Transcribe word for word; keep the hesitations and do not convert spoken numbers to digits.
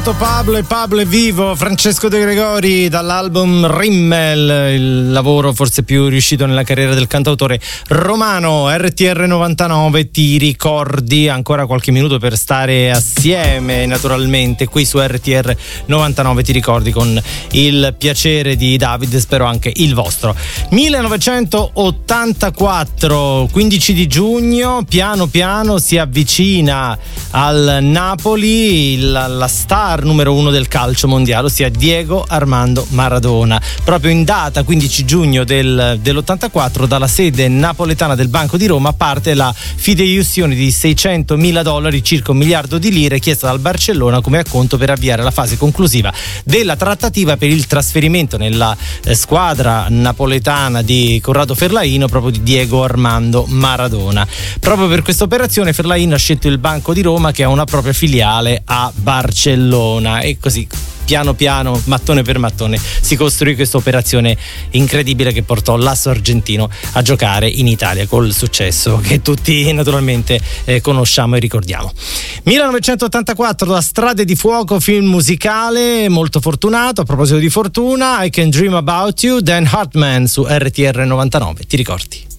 Pablo e Pablo è vivo, Francesco De Gregori dall'album Rimmel, il lavoro forse più riuscito nella carriera del cantautore romano. R T R novantanove, ti ricordi? Ancora qualche minuto per stare assieme, naturalmente, qui su R T R novantanove, ti ricordi, con il piacere di Davide, spero anche il vostro. millenovecentottantaquattro, quindici di giugno, piano piano si avvicina al Napoli la, la star numero uno del calcio mondiale, ossia Diego Armando Maradona. Proprio in data quindici giugno del, dell'ottantaquattro, dalla sede napoletana del Banco di Roma parte la fideiussione di seicentomila dollari, circa un miliardo di lire, chiesta dal Barcellona come acconto per avviare la fase conclusiva della trattativa per il trasferimento nella eh, squadra napoletana di Corrado Ferlaino proprio di Diego Armando Maradona. Proprio per questa operazione Ferlaino ha scelto il Banco di Roma, che ha una propria filiale a Barcellona, e così piano piano, mattone per mattone, si costruì questa operazione incredibile che portò l'asso argentino a giocare in Italia col successo che tutti naturalmente eh, conosciamo e ricordiamo. millenovecentottantaquattro, da Strade di Fuoco, film musicale molto fortunato. A proposito di fortuna, I Can Dream About You, Dan Hartman su R T R novantanove, ti ricordi?